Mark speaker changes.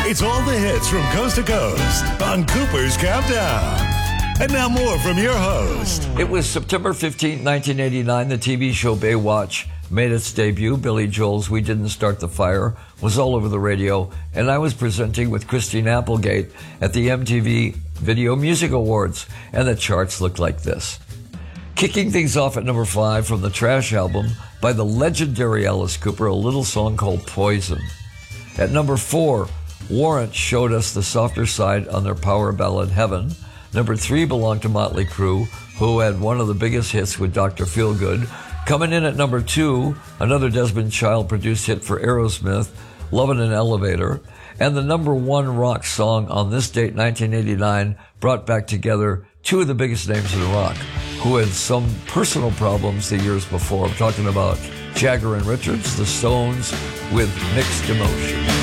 Speaker 1: It's all the hits from coast to coast on Cooper's Countdown. And now more from your host.
Speaker 2: It was September 15, 1989. The TV show Baywatch made its debut. Billy Joel's We Didn't Start the Fire was all over the radio, and I was presenting with Christine Applegate at the MTV Video Music Awards, and the charts looked like this. Kicking things off at number 5 from the Trash album by the legendary Alice Cooper, a little song called Poison. At number 4, Warrant showed us the softer side on their power ballad Heaven. Number 3 belonged to Motley Crue, who had one of the biggest hits with Dr. Feelgood. Coming in at number 2, another Desmond Child-produced hit for Aerosmith, Love in an Elevator. And the number 1 rock song on this date, 1989, brought back together two of the biggest names in rock, who had some personal problems the years before. I'm talking about Jagger and Richards, the Stones, with Mixed Emotions.